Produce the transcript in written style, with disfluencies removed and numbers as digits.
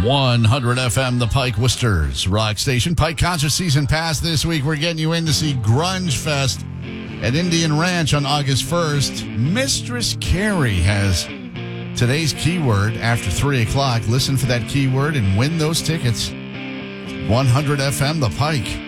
100 FM, the Pike Worcester's rock station. Pike concert season pass this week. We're getting you in to see Grunge Fest at Indian Ranch on August 1st. Mistress Carrie has today's keyword after 3 o'clock. Listen for that keyword and win those tickets. 100 FM, the Pike.